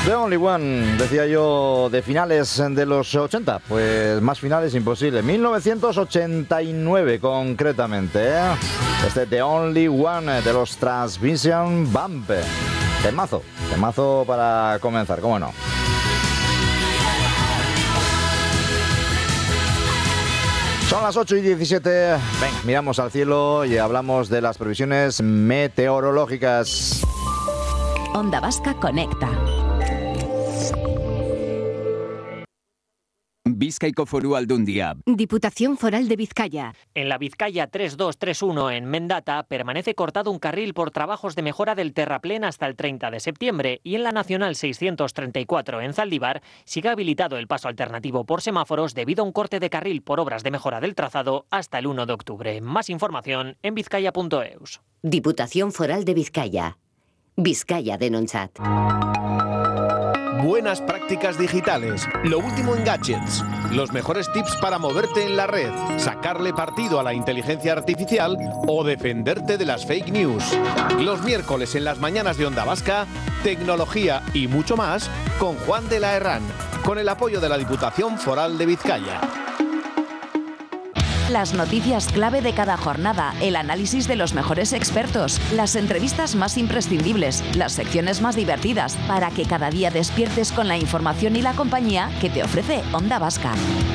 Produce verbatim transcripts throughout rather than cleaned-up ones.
The Only One, decía yo, de finales de los ochenta, pues más finales imposible. mil novecientos ochenta y nueve concretamente, ¿eh? Este The Only One de los Transmission Bump. Temazo, temazo para comenzar, ¿cómo no? Son las ocho y diecisiete. Ven, miramos al cielo y hablamos de las previsiones meteorológicas. Onda Vasca conecta. Bizkaiko Foru Aldundia. Diputación Foral de Vizcaya. En la Vizcaya tres dos tres uno en Mendata permanece cortado un carril por trabajos de mejora del terraplén hasta el treinta de septiembre y en la Nacional seiscientos treinta y cuatro en Zaldívar sigue habilitado el paso alternativo por semáforos debido a un corte de carril por obras de mejora del trazado hasta el uno de octubre. Más información en vizcaya punto eus. Diputación Foral de Vizcaya. Vizcaya Denontzat. Buenas prácticas digitales, lo último en gadgets, los mejores tips para moverte en la red, sacarle partido a la inteligencia artificial o defenderte de las fake news. Los miércoles en las mañanas de Onda Vasca, tecnología y mucho más con Juan de la Herrán, con el apoyo de la Diputación Foral de Vizcaya. Las noticias clave de cada jornada, el análisis de los mejores expertos, las entrevistas más imprescindibles, las secciones más divertidas, para que cada día despiertes con la información y la compañía que te ofrece Onda Vasca.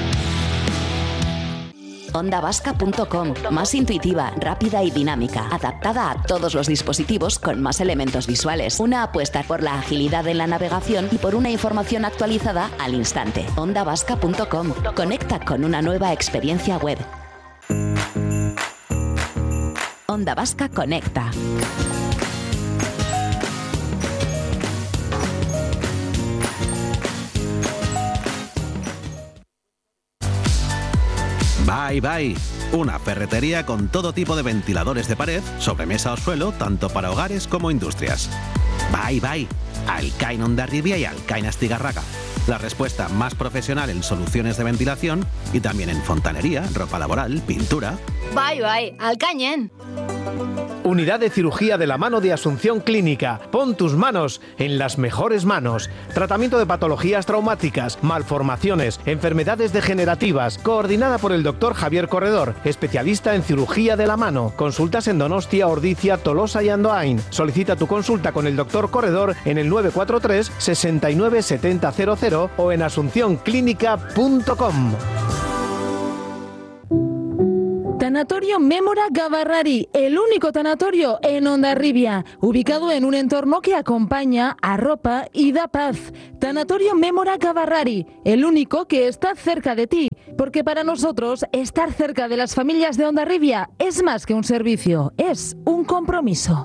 onda vasca punto com, más intuitiva, rápida y dinámica, adaptada a todos los dispositivos con más elementos visuales. Una apuesta por la agilidad en la navegación y por una información actualizada al instante. onda vasca punto com, conecta con una nueva experiencia web. Onda Vasca conecta. Bye Bye, una ferretería con todo tipo de ventiladores de pared, sobremesa o suelo, tanto para hogares como industrias. Bye Bye, Alcain Hondarribia y Alcain Astigarraga. La respuesta más profesional en soluciones de ventilación y también en fontanería, ropa laboral, pintura. Bye Bye, Alcañen. Unidad de Cirugía de la Mano de Asunción Clínica. Pon tus manos en las mejores manos. Tratamiento de patologías traumáticas, malformaciones, enfermedades degenerativas. Coordinada por el doctor Javier Corredor, especialista en cirugía de la mano. Consultas en Donostia, Ordizia, Tolosa y Andoain. Solicita tu consulta con el doctor Corredor en el nueve cuatro tres, sesenta y nueve, setenta cero cero o en asunción clínica punto com. Tanatorio Mémora Gavarrari, el único tanatorio en Hondarribia, ubicado en un entorno que acompaña, arropa y da paz. Tanatorio Mémora Gavarrari, el único que está cerca de ti, porque para nosotros estar cerca de las familias de Hondarribia es más que un servicio, es un compromiso.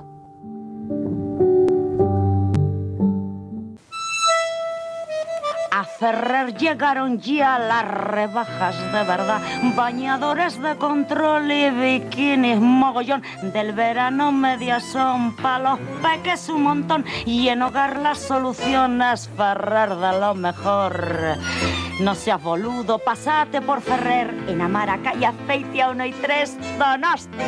A Ferrer llegaron ya las rebajas de verdad. Bañadores de control y bikinis mogollón. Del verano media son pa' los peques un montón. Y en hogar las soluciones Ferrer de lo mejor. No seas boludo, pasate por Ferrer. En Amara, calle Azpeitia uno y tres, Donosti.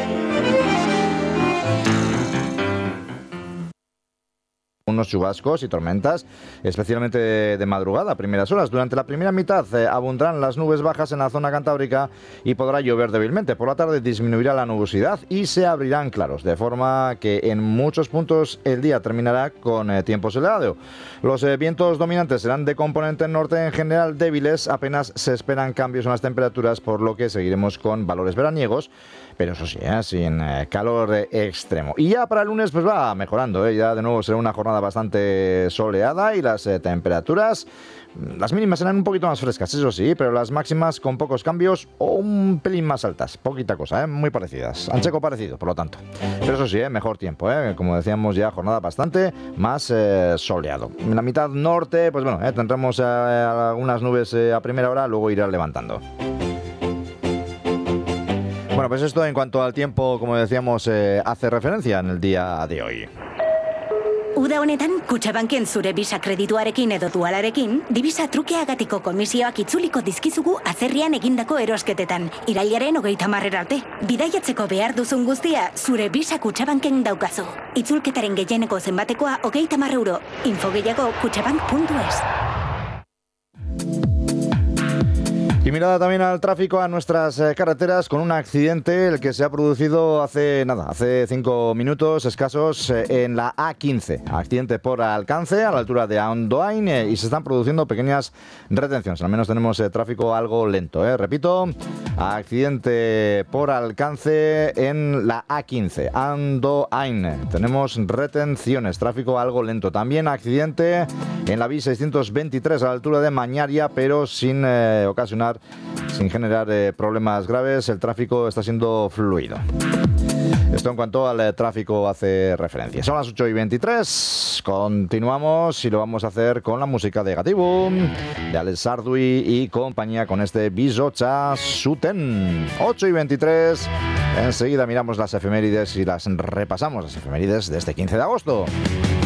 Unos chubascos y tormentas, especialmente de, de madrugada, a primeras horas. Durante la primera mitad eh, abundarán las nubes bajas en la zona cantábrica y podrá llover débilmente. Por la tarde disminuirá la nubosidad y se abrirán claros, de forma que en muchos puntos el día terminará con eh, tiempo soleado. Los eh, vientos dominantes serán de componente norte, en general débiles. Apenas se esperan cambios en las temperaturas, por lo que seguiremos con valores veraniegos, pero eso sí, ¿eh? sin eh, calor eh, extremo. Y ya para el lunes pues va mejorando, ¿eh? Ya de nuevo será una jornada bastante soleada y las eh, temperaturas, las mínimas serán un poquito más frescas, eso sí, pero las máximas con pocos cambios o un pelín más altas, poquita cosa, ¿eh? Muy parecidas, ancheco parecido, por lo tanto. Pero eso sí, ¿eh? Mejor tiempo, ¿eh? Como decíamos ya, jornada bastante más eh, soleado. En la mitad norte, pues bueno, ¿eh? tendremos eh, algunas nubes eh, a primera hora, luego irán levantando. Bueno, pues esto en cuanto al tiempo, como decíamos, eh, hace referencia en el día de hoy. Uda honetan, Kutxabanken zure bisa kredituarekin edo dualarekin, dibisa trukeagatiko komisioak itzuliko dizkizugu atzerrian egindako erosketetan. Irailaren hogeita marrera arte. Bidaiatzeko behar duzun guztia, zure bisa Kutxabanken daukazu. Itzulketaren gehieneko zenbatekoa hogeita hamar euro. Info gehiago kutxabank puntu es. Y mirada también al tráfico a nuestras eh, carreteras con un accidente, el que se ha producido hace nada, hace cinco minutos escasos eh, en la A quince. Accidente por alcance a la altura de Andoain eh, y se están produciendo pequeñas retenciones. Al menos tenemos eh, tráfico algo lento. Eh. Repito, accidente por alcance en la A quince, Andoain. Tenemos retenciones, tráfico algo lento. También accidente en la B I seiscientos veintitrés a la altura de Mañaria, pero sin eh, ocasionar sin generar eh, problemas graves. El tráfico está siendo fluido. Esto en cuanto al eh, tráfico hace referencia. Son las ocho y veintitrés. Continuamos y lo vamos a hacer con la música de Gatibu, de Alex Sardui y compañía, con este Bizocha Suten. ocho y veintitrés. Enseguida miramos las efemérides y las repasamos, las efemérides de este quince de agosto.